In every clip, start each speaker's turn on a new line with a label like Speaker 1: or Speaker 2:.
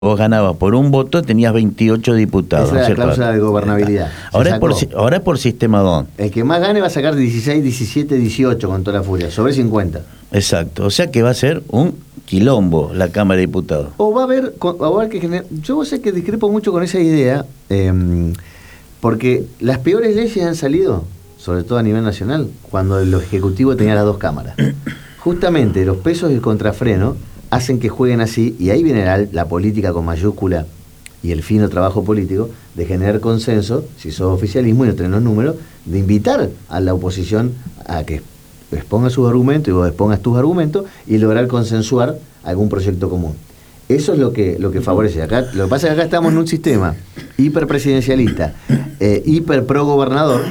Speaker 1: vos ganabas por un voto, tenías 28 diputados.
Speaker 2: Esa es la cláusula de gobernabilidad.
Speaker 1: Ahora es por sistema DON.
Speaker 2: El que más gane va a sacar 16, 17, 18 con toda la furia, sobre 50.
Speaker 1: Exacto, o sea que va a ser un quilombo la Cámara de Diputados.
Speaker 2: O va a haber que yo sé que discrepo mucho con esa idea, porque las peores leyes han salido, sobre todo a nivel nacional, cuando el Ejecutivo tenía las dos cámaras. Justamente los pesos y el contrafreno hacen que jueguen así, y ahí viene la política con mayúscula y el fino trabajo político de generar consenso, si sos oficialismo y no tenés los números, de invitar a la oposición a que exponga sus argumentos y vos expongas tus argumentos y lograr consensuar algún proyecto común. Eso es lo que favorece. Acá, lo que pasa es que acá estamos en un sistema hiperpresidencialista, hiper pro gobernador,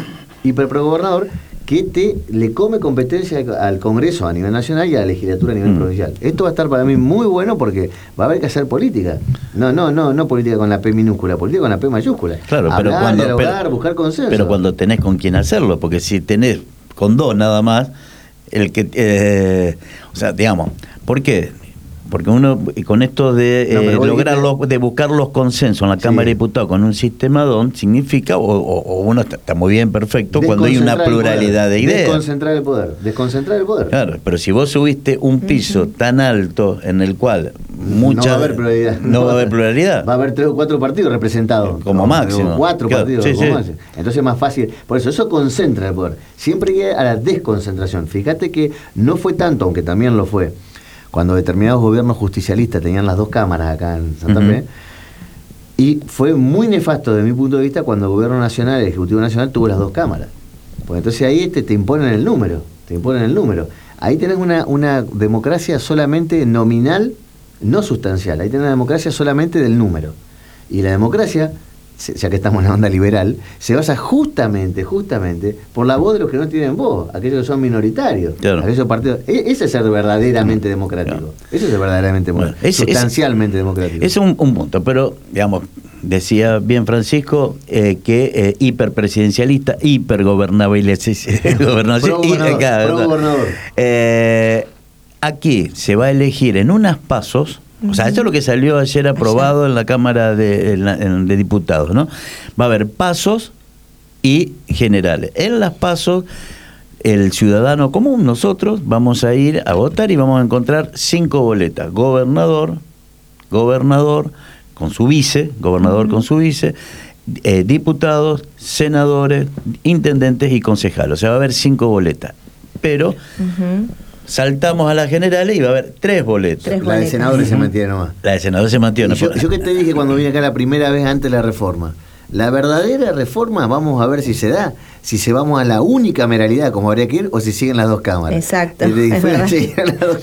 Speaker 2: que le come competencia al Congreso a nivel nacional y a la legislatura a nivel provincial. Esto va a estar para mí muy bueno porque va a haber que hacer política. No política con la P minúscula, política con la P mayúscula.
Speaker 1: Claro,
Speaker 2: hablar, dialogar, buscar consenso.
Speaker 1: Pero cuando tenés con quién hacerlo, porque si tenés con dos nada más, o sea, digamos, ¿por qué? Porque uno, con esto de de buscar los consensos en la Cámara de Diputados con un sistema DON, significa, o uno está muy bien, perfecto, cuando hay una pluralidad de ideas.
Speaker 2: Desconcentrar el poder.
Speaker 1: Claro, pero si vos subiste un piso tan alto en el cual no va a haber pluralidad.
Speaker 2: Va a haber 3 o 4 partidos representados.
Speaker 1: Como máximo.
Speaker 2: 4 partidos como máximo. Entonces es más fácil. Por eso concentra el poder. Siempre llega a la desconcentración. Fíjate que no fue tanto, aunque también lo fue, cuando determinados gobiernos justicialistas tenían las dos cámaras acá en Santa Fe, y fue muy nefasto desde mi punto de vista cuando el gobierno nacional, el Ejecutivo Nacional, tuvo las dos cámaras. Porque entonces ahí te imponen el número, Ahí tenés una democracia solamente nominal, no sustancial. Ahí tenés una democracia solamente del número. Y la democracia, ya que estamos en la onda liberal, se basa justamente por la voz de los que no tienen voz, aquellos que son minoritarios, claro. Aquellos partidos. Ese es ser verdaderamente democrático. Claro. Eso es ser verdaderamente sustancialmente democrático.
Speaker 1: Es un punto, pero, digamos, decía bien Francisco, que hiperpresidencialista, hipergobernable,
Speaker 2: pro-gobernador.
Speaker 1: Aquí se va a elegir en unas pasos. O sea, eso es lo que salió ayer aprobado en la Cámara de Diputados, ¿no? Va a haber pasos y generales. En las pasos, el ciudadano común, nosotros, vamos a ir a votar y vamos a encontrar 5 boletas. Gobernador con su vice, diputados, senadores, intendentes y concejales. O sea, va a haber 5 boletas. Pero... saltamos a las generales y va a haber 3 boletas.
Speaker 2: La de senadores se mantiene nomás.
Speaker 1: La de senadores se mantiene.
Speaker 2: Yo que te dije cuando vine acá la primera vez antes de la reforma, la verdadera reforma vamos a ver si se da, si se vamos a la unicameralidad como habría que ir, o si siguen las dos cámaras.
Speaker 3: Exacto.
Speaker 2: Siguen las dos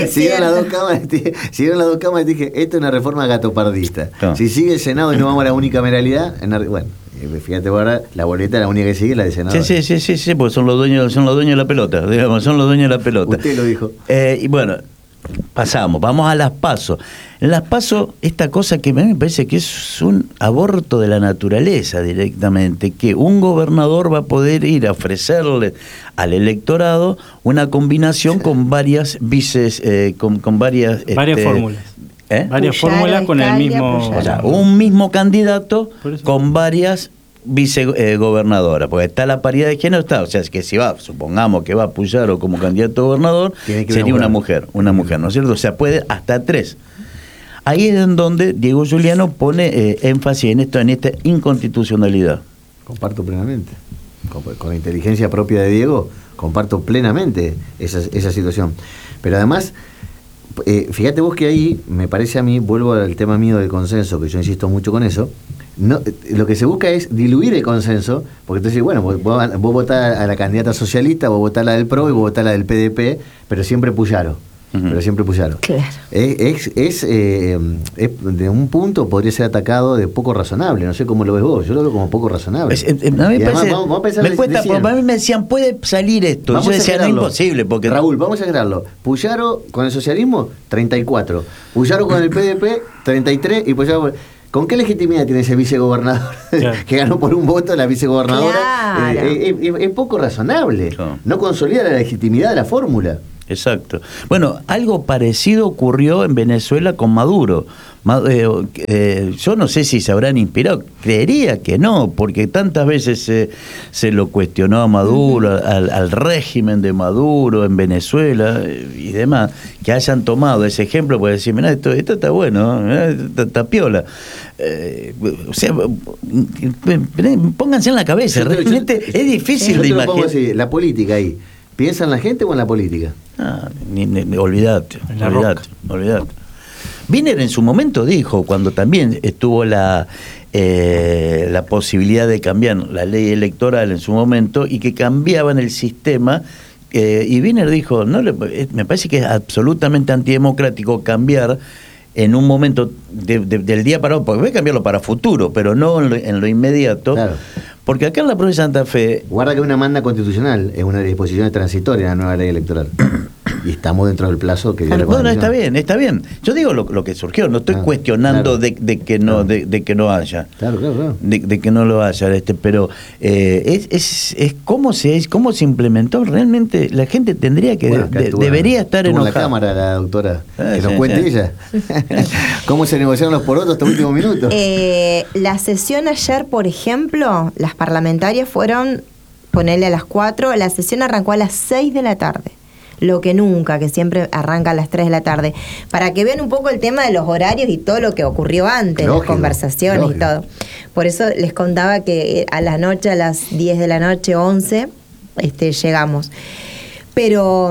Speaker 2: cámaras y dije, esto es una reforma gatopardista. No. Si sigue el Senado y no vamos a la unicameralidad, bueno. Fíjate, ahora la boleta, la única que sigue es la de senador.
Speaker 1: Sí, porque son los dueños de la pelota, digamos, son los dueños de la pelota.
Speaker 2: Usted lo dijo.
Speaker 1: Y bueno, vamos a las PASO. En las PASO, esta cosa que a mí me parece que es un aborto de la naturaleza directamente, que un gobernador va a poder ir a ofrecerle al electorado una combinación con varias vices, con varias
Speaker 4: fórmulas. Varias fórmulas con el mismo...
Speaker 1: O sea, un mismo candidato con varias vicegobernadoras, porque está la paridad de género, o sea, que si supongamos que va a Puyaro como candidato a gobernador, sería una mujer, ¿no es cierto? O sea, puede hasta 3. Ahí es en donde Diego Giuliano pone énfasis en esta inconstitucionalidad.
Speaker 2: Comparto plenamente. Con la inteligencia propia de Diego, comparto plenamente esa situación. Pero además... fíjate vos que ahí, me parece a mí, vuelvo al tema mío del consenso, que yo insisto mucho con eso, lo que se busca es diluir el consenso, porque entonces, bueno, vos votás a la candidata socialista, vos votás la del PRO y vos votás la del PDP, pero siempre Puyaro. Claro. Es de un punto podría ser atacado de poco razonable. No sé cómo lo ves vos. Yo lo veo como poco razonable.
Speaker 1: A mí a mí me decían, puede salir esto.
Speaker 2: Vamos
Speaker 1: yo decía, no es
Speaker 2: imposible.
Speaker 1: Porque...
Speaker 2: Raúl, vamos a exagerarlo. Puyaro con el socialismo, 34. Puyaro con el PDP, 33. Y Puyaro... ¿Con qué legitimidad tiene ese vicegobernador? Claro. Que ganó por un voto la vicegobernadora. Claro. Es poco razonable. Claro. No consolida la legitimidad de la fórmula.
Speaker 1: Exacto. Bueno, algo parecido ocurrió en Venezuela con Maduro. Yo no sé si se habrán inspirado, creería que no, porque tantas veces se lo cuestionó a Maduro, al régimen de Maduro en Venezuela y demás, que hayan tomado ese ejemplo para decir, mirá, esto está bueno, mirá, está piola. O sea, pónganse en la cabeza, realmente es difícil de imaginar.
Speaker 2: La política ahí, ¿piensa en la gente o en la política?
Speaker 1: Olvídate. Wiener en su momento dijo, cuando también estuvo la posibilidad de cambiar la ley electoral en su momento y que cambiaban el sistema, y Wiener dijo, me parece que es absolutamente antidemocrático cambiar en un momento del día para otro, porque voy a cambiarlo para futuro, pero no en lo inmediato. Claro. Porque acá en la provincia de Santa Fe...
Speaker 2: Guarda que una manda constitucional es una disposición transitoria en la nueva ley electoral. Y estamos dentro del plazo que dio la Constitución.
Speaker 1: Está bien. Yo digo lo que surgió, no estoy cuestionando de que no haya.
Speaker 2: Claro.
Speaker 1: De que no lo haya, pero es cómo se implementó. Realmente la gente tendría que debería estar enojada.
Speaker 2: En la cámara la doctora, que nos cuente ella. ¿Cómo se negociaron los porotos hasta últimos minutos?
Speaker 3: La sesión ayer, por ejemplo, las parlamentarias fueron, ponerle a las 4, la sesión arrancó a las 6 de la tarde. Lo que nunca, que siempre arranca a las 3 de la tarde. Para que vean un poco el tema de los horarios y todo lo que ocurrió antes, las conversaciones y todo. Por eso les contaba que a la noche, a las 10 de la noche, 11, llegamos. Pero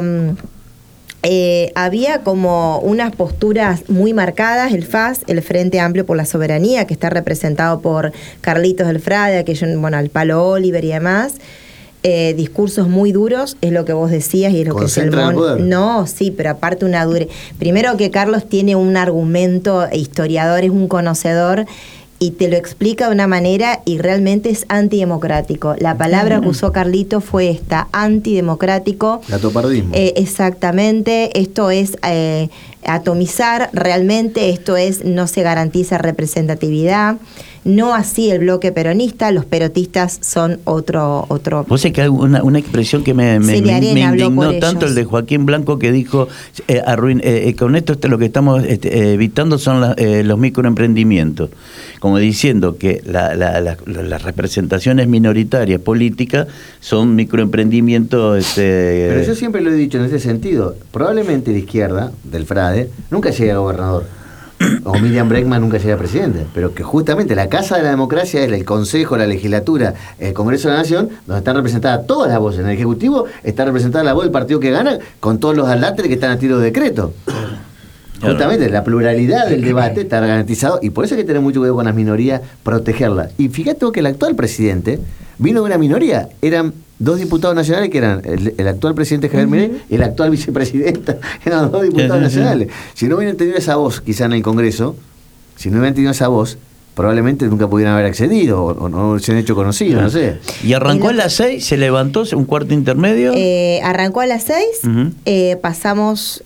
Speaker 3: había como unas posturas muy marcadas, el FAS, el Frente Amplio por la Soberanía, que está representado por Carlitos del Frade, al Palo Oliver y demás. Discursos muy duros, es lo que vos decías y es lo que es el No, sí, pero aparte una dure. Primero que Carlos tiene un argumento, historiador, es un conocedor y te lo explica de una manera y realmente es antidemocrático. La palabra que usó Carlito fue esta, antidemocrático.
Speaker 2: Gatopardismo.
Speaker 3: Exactamente, esto es atomizar, realmente esto es, no se garantiza representatividad. No así el bloque peronista, los perotistas son otro.
Speaker 1: Vos sé que hay una expresión que me indignó tanto, el de Joaquín Blanco, que dijo, con esto lo que estamos evitando son los microemprendimientos, como diciendo que las representaciones minoritarias políticas son microemprendimientos.
Speaker 2: Pero yo siempre lo he dicho en ese sentido, probablemente la izquierda, del Frade, nunca llegue a gobernador. O Miriam Bregman nunca llega presidente, pero que justamente la Casa de la Democracia es el Consejo, la Legislatura, el Congreso de la Nación, donde están representadas todas las voces. En el Ejecutivo está representada la voz del partido que gana, con todos los aláteres que están a tiro de decreto. Justamente la pluralidad del debate está garantizado, y por eso hay que tener mucho cuidado con las minorías, protegerlas. Y fíjate que el actual presidente vino de una minoría, eran 2 diputados nacionales que eran el actual presidente Javier Milei y el actual vicepresidenta, eran 2 diputados nacionales. Si no hubieran tenido esa voz quizá en el Congreso, si no hubieran tenido esa voz, probablemente nunca pudieran haber accedido o no se han hecho conocidos, no sé.
Speaker 1: Y arrancó a las 6, se levantó, un cuarto intermedio.
Speaker 3: Arrancó a las 6, pasamos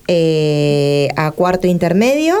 Speaker 3: a cuarto intermedio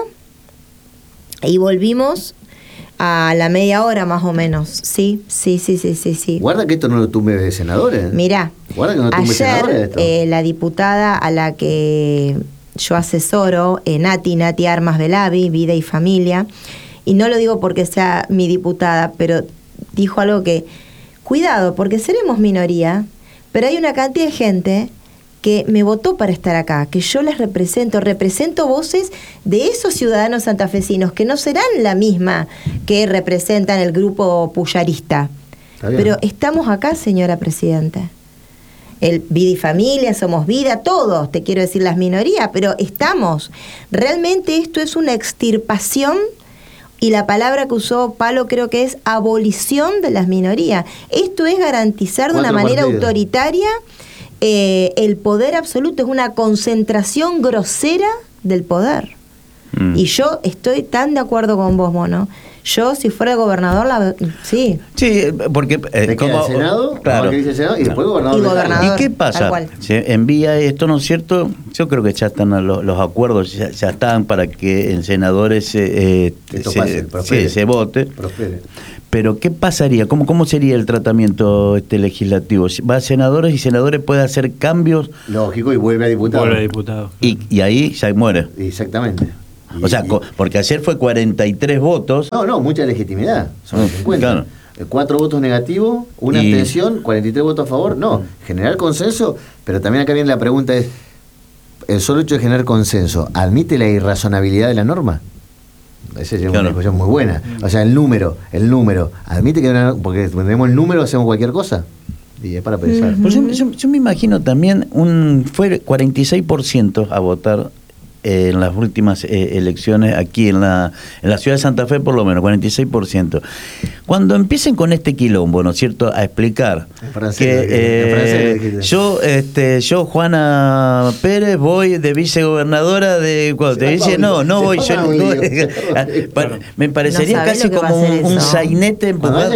Speaker 3: y volvimos a la media hora más o menos. Sí.
Speaker 2: Guarda que esto no lo tumbe de senadores.
Speaker 3: Mirá,
Speaker 2: guarda que no tumbe senadores esto.
Speaker 3: La diputada a la que yo asesoro, Nati Armas Belavi, Vida y Familia, y no lo digo porque sea mi diputada, pero dijo algo que, cuidado, porque seremos minoría, pero hay una cantidad de gente que me votó para estar acá, que yo les represento voces de esos ciudadanos santafesinos que no serán la misma que representan el grupo puyarista. Pero estamos acá, señora Presidenta. El Vida y Familia, Somos Vida, todos, te quiero decir las minorías, pero estamos. Realmente esto es una extirpación, y la palabra que usó Palo creo que es abolición de las minorías. Esto es garantizar de una manera autoritaria el poder absoluto, es una concentración grosera del poder. Y yo estoy tan de acuerdo con vos, Mono. Yo, si fuera gobernador, sí.
Speaker 1: Sí, porque...
Speaker 2: como el Senado,
Speaker 1: claro.
Speaker 2: El Senado, y después gobernador.
Speaker 1: ¿Y qué pasa? Se envía esto, ¿no es cierto? Yo creo que ya están los acuerdos, ya están para que en senadores se vote. Prospere. Pero ¿qué pasaría? ¿Cómo sería el tratamiento legislativo? ¿Va a senadores y senadores puede hacer cambios?
Speaker 2: Lógico, y vuelve a diputado.
Speaker 1: Y ahí ya muere.
Speaker 2: Exactamente.
Speaker 1: O sea, porque ayer fue 43 votos.
Speaker 2: No, mucha legitimidad. Son 50.
Speaker 1: Claro.
Speaker 2: 4 votos negativos, una abstención, 43 votos a favor. No, generar consenso, pero también acá viene la pregunta es, ¿el solo hecho de generar consenso admite la irrazonabilidad de la norma? Esa es una discusión muy buena. O sea, el número, ¿admite que porque tenemos el número hacemos cualquier cosa? Y es para pensar.
Speaker 1: Pues yo me imagino también, fue 46% a votar en las últimas elecciones aquí en la ciudad de Santa Fe, por lo menos 46%. Cuando empiecen con este quilombo, ¿no es cierto?, a explicar que yo Juana Pérez voy de vicegobernadora de te dice no voy yo me parecería casi como un sainete empujado.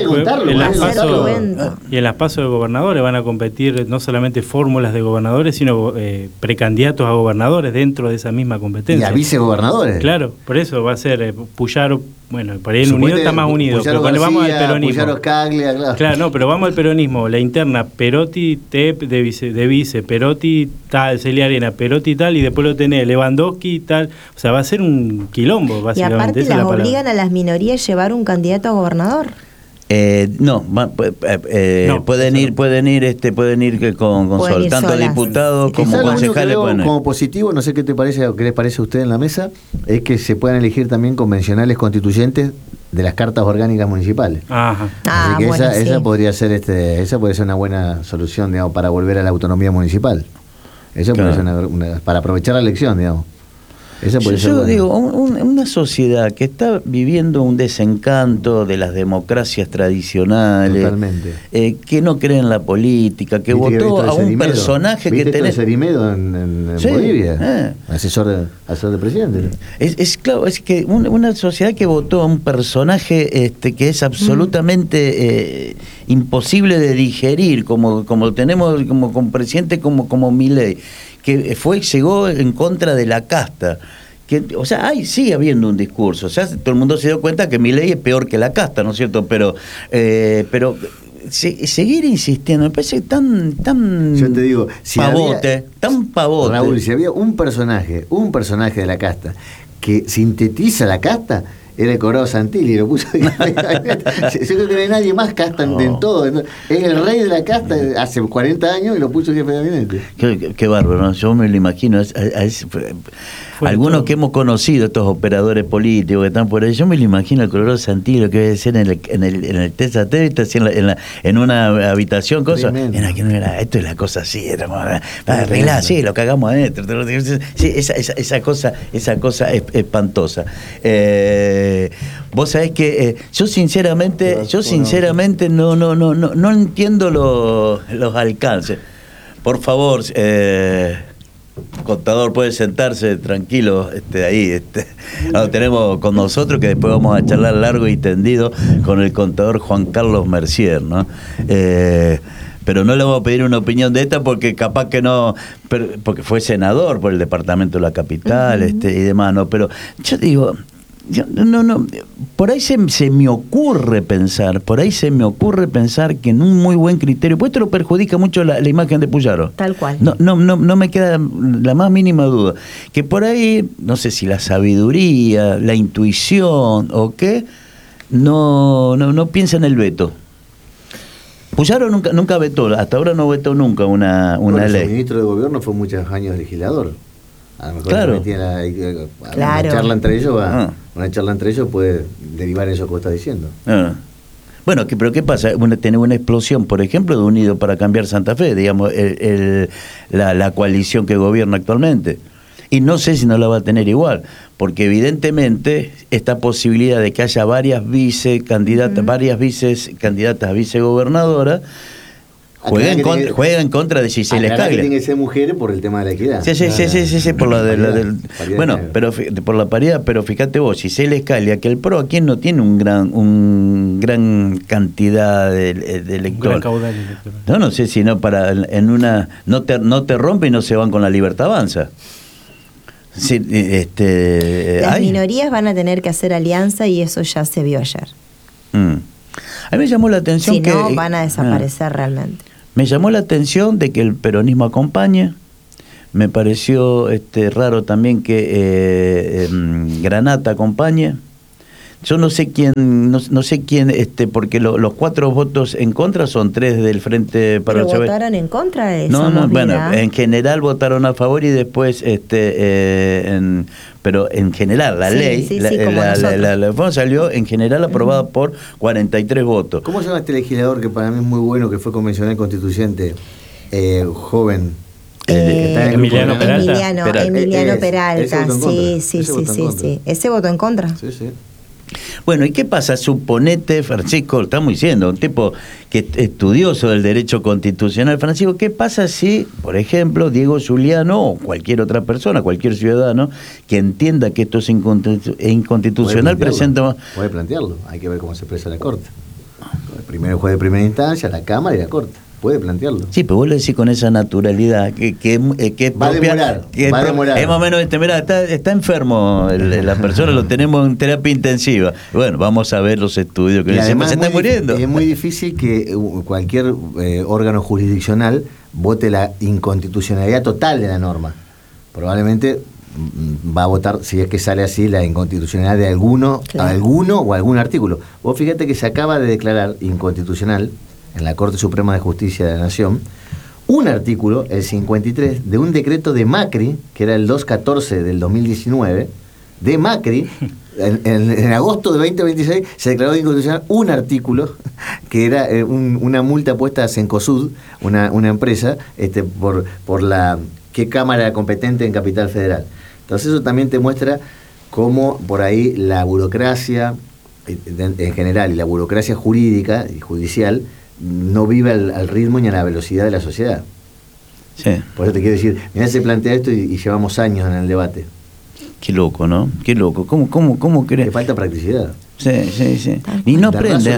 Speaker 4: Y en las pasos de gobernadores van a competir no solamente fórmulas de gobernadores, sino precandidatos a gobernadores dentro de esa misma competencia.
Speaker 2: Y a vicegobernadores.
Speaker 4: Claro, por eso va a ser Puyaro. Bueno, por ahí en Unido está más unido. Pero cuando vamos al peronismo. Claro, no, pero vamos al peronismo. La interna, Perotti, Tep de vice, Perotti tal, Celia Arena, Perotti tal, y después lo tenés Lewandowski tal. O sea, va a ser un quilombo, básicamente.
Speaker 3: Y aparte
Speaker 4: esa
Speaker 3: las obligan a las minorías a llevar un candidato a gobernador.
Speaker 1: Pueden ir con sol, tanto solas. Diputados como concejales.
Speaker 2: Como positivo, no sé qué te parece o qué les parece a usted en la mesa, es que se puedan elegir también convencionales constituyentes de las cartas orgánicas municipales.
Speaker 4: Ajá.
Speaker 2: Así que esa podría ser una buena solución, digamos, para volver a la autonomía municipal. Eso puede ser para aprovechar la elección, digamos.
Speaker 1: Yo digo, una sociedad que está viviendo un desencanto de las democracias tradicionales, que no cree en la política, que votó a un personaje que tenés...
Speaker 2: Cerimedo en Bolivia, asesor de presidente.
Speaker 1: Es claro, es que una sociedad que votó a un personaje que es absolutamente imposible de digerir, como tenemos como presidente como Milei, que llegó en contra de la casta. O sea, sigue habiendo un discurso. O sea, todo el mundo se dio cuenta que Milei es peor que la casta, ¿no es cierto? Pero seguir insistiendo, me parece tan
Speaker 2: yo te digo,
Speaker 1: tan pavote.
Speaker 2: Raúl, si había un personaje de la casta que sintetiza la casta, era el Colorado Santilli, lo puso. Yo creo que no hay nadie más casta en todo. Es el rey de la casta hace 40 años y lo puso jefe de gabinete.
Speaker 1: Qué bárbaro, ¿no? Yo me lo imagino. Algunos que hemos conocido, estos operadores políticos que están por ahí, yo me lo imagino el Colorado Santilli, lo que debe ser en el test satélite, así en una habitación, cosa. Esto es la cosa así, arreglar así, lo cagamos adentro. Sí, esa cosa espantosa. Vos sabés que yo sinceramente no entiendo los alcances. Por favor, contador, puede sentarse tranquilo ahí. Lo tenemos con nosotros, que después vamos a charlar largo y tendido con el contador Juan Carlos Mercier, ¿no? Pero no le vamos a pedir una opinión de esta porque capaz que no, porque fue senador por el departamento de la capital, y demás, ¿no? Pero yo digo, por ahí se me ocurre pensar que en un muy buen criterio, pues esto lo perjudica mucho la imagen de Puyaro.
Speaker 3: Tal cual.
Speaker 1: No me queda la más mínima duda. Que por ahí, no sé si la sabiduría, la intuición o qué, no piensa en el veto. Puyaro nunca vetó, hasta ahora no vetó nunca una ley.
Speaker 2: El ministro de gobierno fue muchos años legislador. A lo mejor
Speaker 3: una
Speaker 2: charla entre ellos puede derivar eso que vos estás diciendo.
Speaker 1: Bueno, pero ¿qué pasa? Tener una explosión, por ejemplo, de Unidos para Cambiar Santa Fe, digamos, la coalición que gobierna actualmente. Y no sé si no la va a tener igual, porque evidentemente esta posibilidad de que haya varias vicecandidatas a vicegobernadoras, juega en contra de Gisela Escaglia.
Speaker 2: Que tiene que ser mujeres por el tema de la equidad.
Speaker 1: Sí, por por la paridad, pero fíjate vos, Gisela Escaglia, que el PRO aquí no tiene un gran cantidad de electores. No sé si no no te rompe y no se van con la Libertad Avanza. Sí,
Speaker 3: las minorías van a tener que hacer alianza y eso ya se vio ayer.
Speaker 1: A mí me llamó la atención
Speaker 3: que... Si no, van a desaparecer realmente.
Speaker 1: Me llamó la atención de que el peronismo acompañe. Me pareció raro también que Granata acompañe. Yo no sé quién, porque los 4 votos en contra son 3 del Frente para
Speaker 3: ¿Pero votaron en contra de eso?
Speaker 1: No, bueno, en general votaron a favor y después, pero en general la ley, la salió en general aprobada por 43 votos.
Speaker 2: ¿Cómo se llama este legislador que para mí es muy bueno, que fue convencional constituyente, joven?
Speaker 4: Emiliano Peralta.
Speaker 3: Emiliano Peralta, sí. Ese votó en contra.
Speaker 2: Sí.
Speaker 1: Bueno, ¿y qué pasa? Suponete, Francisco, estamos diciendo, un tipo que es estudioso del derecho constitucional, Francisco, ¿qué pasa si, por ejemplo, Diego Zuliano o cualquier otra persona, cualquier ciudadano que entienda que esto es inconstitucional presenta...
Speaker 2: Puede plantearlo, hay que ver cómo se expresa la Corte. Primero el juez de primera instancia, la Cámara y la Corte. Puede plantearlo.
Speaker 1: Sí, pero vos lo decís con esa naturalidad que
Speaker 2: va propia, va a demorar.
Speaker 1: Es más o menos, mirá, está enfermo la persona, lo tenemos en terapia intensiva. Bueno, vamos a ver los estudios que se está muriendo.
Speaker 2: Es muy difícil que cualquier órgano jurisdiccional vote la inconstitucionalidad total de la norma. Probablemente va a votar, si es que sale así, la inconstitucionalidad de alguno o algún artículo. Vos fíjate que se acaba de declarar inconstitucional en la Corte Suprema de Justicia de la Nación, un artículo, el 53, de un decreto de Macri, que era el 214 del 2019, de Macri, en agosto de 2026, se declaró inconstitucional un artículo, que era una multa puesta a Cencosud, una empresa, por la qué cámara competente en Capital Federal. Entonces eso también te muestra cómo por ahí la burocracia en general y la burocracia jurídica y judicial no vive al ritmo ni a la velocidad de la sociedad.
Speaker 1: Sí.
Speaker 2: Por eso te quiero decir, mirá, se plantea esto y llevamos años en el debate.
Speaker 1: Qué loco, ¿no? Qué loco. ¿Cómo crees?
Speaker 2: Le falta practicidad.
Speaker 1: Sí. Y no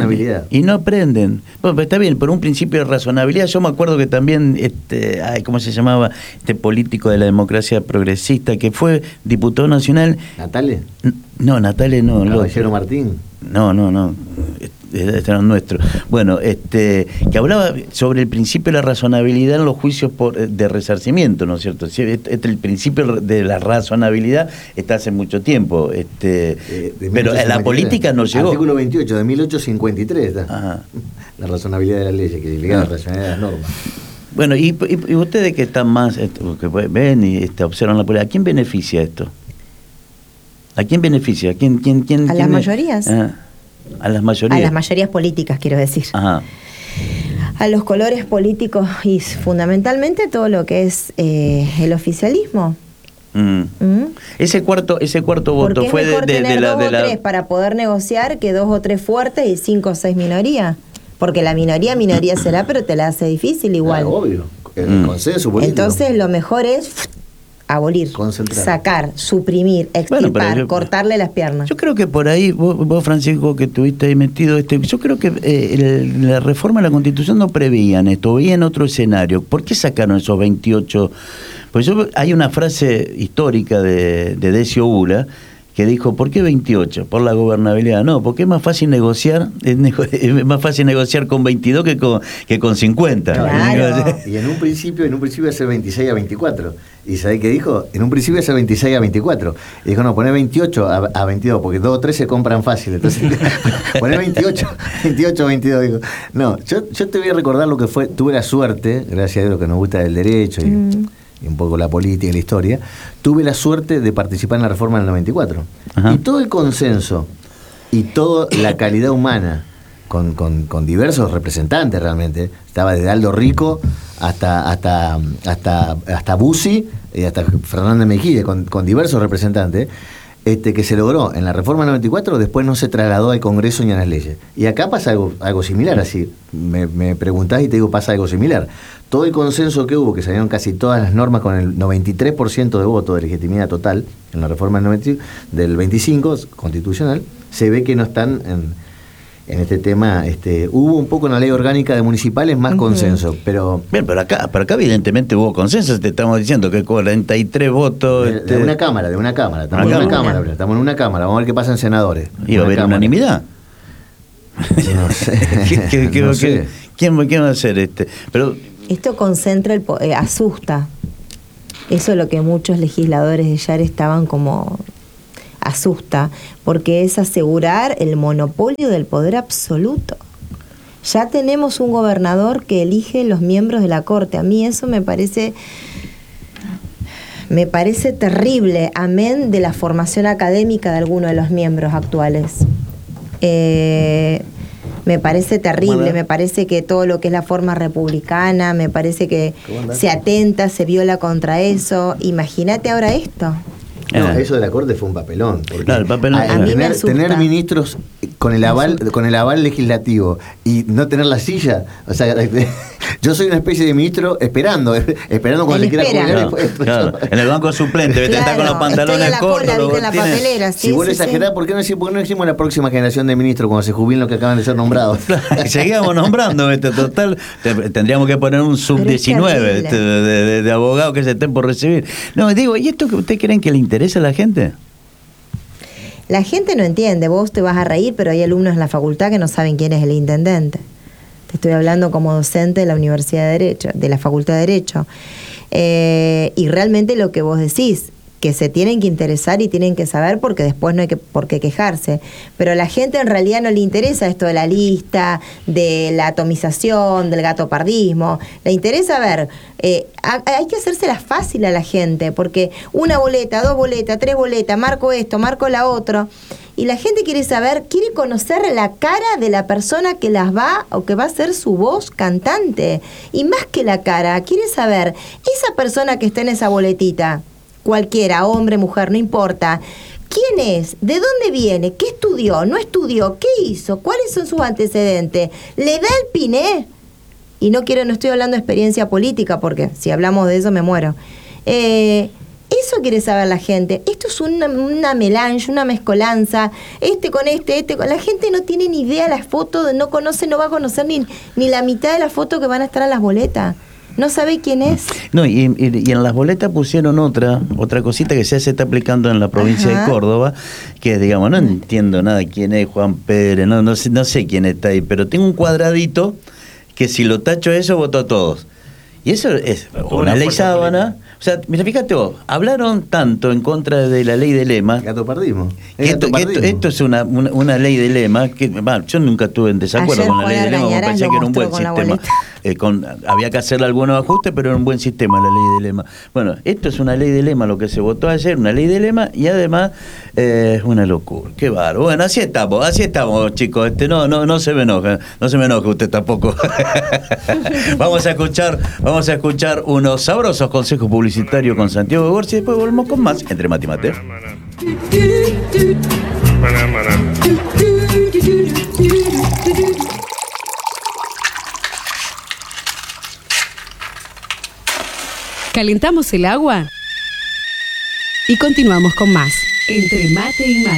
Speaker 1: aprenden. Bueno, está bien, por un principio de razonabilidad. Yo me acuerdo que también, ¿cómo se llamaba? Este político de la democracia progresista que fue diputado nacional.
Speaker 2: ¿Natale?
Speaker 1: No, Natale no.
Speaker 2: ¿Caballero Martín?
Speaker 1: No. Este era nuestro. Bueno, que hablaba sobre el principio de la razonabilidad en los juicios de resarcimiento, ¿no es cierto? El principio de la razonabilidad está hace mucho tiempo, pero la política no llegó.
Speaker 2: Artículo 28 de 1853 está.
Speaker 1: Ajá.
Speaker 2: La razonabilidad de las leyes, que significa la razonabilidad de las normas.
Speaker 1: Bueno, y ustedes que están más, que ven y observan la política, ¿a quién beneficia esto? ¿A quién beneficia? ¿Quién
Speaker 3: a las mayorías.
Speaker 1: A las mayorías.
Speaker 3: A las mayorías políticas, quiero decir.
Speaker 1: Ajá.
Speaker 3: A los colores políticos y fundamentalmente todo lo que es el oficialismo.
Speaker 1: Ese cuarto voto fue de la
Speaker 3: 2 o 3 para poder negociar que 2 o 3 fuertes y 5 o 6 minorías. Porque la minoría será, pero te la hace difícil igual.
Speaker 2: Claro, obvio. El consenso político.
Speaker 3: Entonces lo mejor es abolir, sacar, suprimir, extirpar, cortarle las piernas.
Speaker 1: Yo creo que por ahí, vos Francisco, que estuviste ahí metido, yo creo que la reforma de la Constitución no prevían esto, veían otro escenario. ¿Por qué sacaron esos 28? Pues hay una frase histórica de Decio Ula que dijo, ¿por qué 28? Por la gobernabilidad. No, porque es más fácil negociar, es más fácil negociar con 22 que con 50.
Speaker 3: Claro.
Speaker 2: Y en un principio iba a ser 26 a 24. ¿Y sabés qué dijo? En un principio iba a ser 26 a 24. Y dijo, no, poné 28 a 22, porque 2 o 3 se compran fácil. Entonces, poné 28 a 22. Digo. No, yo te voy a recordar lo que fue, tuve la suerte, gracias a Dios que nos gusta el derecho y un poco la política y la historia, tuve la suerte de participar en la reforma del 94. Ajá. Y todo el consenso y toda la calidad humana con diversos representantes realmente, estaba desde Aldo Rico hasta Bussi y hasta Fernández Mejía, con diversos representantes, que se logró en la reforma del 94, después no se trasladó al Congreso ni a las leyes. Y acá pasa algo similar, así. Me preguntás y te digo, pasa algo similar. Todo el consenso que hubo, que salieron casi todas las normas con el 93% de voto de legitimidad total en la reforma del 25 constitucional, se ve que no están en este tema. Hubo un poco en la ley orgánica de municipales más consenso, pero...
Speaker 1: Bien, pero acá evidentemente hubo consenso, te estamos diciendo que 43 votos...
Speaker 2: De una cámara, estamos en una cámara, vamos a ver qué pasa en senadores.
Speaker 1: ¿Y va a haber unanimidad?
Speaker 2: No sé.
Speaker 1: No sé. ¿Quién va a hacer Pero
Speaker 3: esto concentra, asusta. Eso es lo que muchos legisladores de Yare estaban como asusta, porque es asegurar el monopolio del poder absoluto. Ya tenemos un gobernador que elige los miembros de la Corte. A mí eso me parece terrible, amén de la formación académica de algunos de los miembros actuales. Me parece terrible, me parece que todo lo que es la forma republicana, me parece que se atenta, se viola contra eso. Imagínate ahora esto.
Speaker 2: No, eso de la Corte fue un papelón. Porque
Speaker 1: el papelón
Speaker 2: tener ministros con el aval legislativo y no tener la silla, o sea, yo soy una especie de ministro esperando cuando se quiera jubilar.
Speaker 1: Claro, en el banco suplente, está con los pantalones cortos.
Speaker 2: Si vos exagerás, ¿por qué no decimos la próxima generación de ministros cuando se jubilen los que acaban de ser nombrados?
Speaker 1: Seguíamos nombrando, total, tendríamos que poner un sub-19 de abogados que se estén por recibir. No, digo, ¿y esto que ustedes creen que le interesa a la gente?
Speaker 3: La gente no entiende, vos te vas a reír, pero hay alumnos en la facultad que no saben quién es el intendente. Te estoy hablando como docente de la Universidad de Derecho, de la Facultad de Derecho. Y realmente lo que vos decís, que se tienen que interesar y tienen que saber porque después no hay por qué quejarse. Pero a la gente en realidad no le interesa esto de la lista, de la atomización, del gatopardismo. Le interesa ver, hay que hacérsela fácil a la gente, porque una boleta, 2 boletas, 3 boletas, marco esto, marco la otra. Y la gente quiere saber, quiere conocer la cara de la persona que las va o que va a ser su voz cantante. Y más que la cara, quiere saber, esa persona que está en esa boletita, cualquiera, hombre, mujer, no importa, ¿quién es? ¿De dónde viene? ¿Qué estudió? ¿No estudió? ¿Qué hizo? ¿Cuáles son sus antecedentes? ¿Le da el piné? Y no estoy hablando de experiencia política, porque si hablamos de eso me muero. Eso quiere saber la gente. Esto es una melange, una mezcolanza. La gente no tiene ni idea de las fotos, no va a conocer ni la mitad de las fotos que van a estar en las boletas. No sabe quién es.
Speaker 1: No, y en las boletas pusieron otra cosita que ya se está aplicando en la provincia de Córdoba, que digamos, no entiendo nada quién es Juan Pérez, no sé quién está ahí, pero tengo un cuadradito que si lo tacho eso, voto a todos. Y eso es una ley sábana. O sea, mira, fíjate vos, hablaron tanto en contra de la ley de lema.
Speaker 2: Gatopardismo.
Speaker 1: Esto es una ley de lema que yo nunca estuve en desacuerdo con la ley de lema, pensé que era un buen sistema. Había que hacerle algunos ajustes, pero era un buen sistema la ley de lema. Bueno, esto es una ley de lema, lo que se votó ayer, una ley de lema, y además es una locura. Qué bárbaro. Bueno, así estamos, chicos. No se me enoja usted tampoco. Vamos a escuchar unos sabrosos consejos publicitarios con Santiago Gorsi y después volvemos con más Entre Mate y Mate.
Speaker 5: Calentamos el agua y continuamos con más Entre Mate y Mate.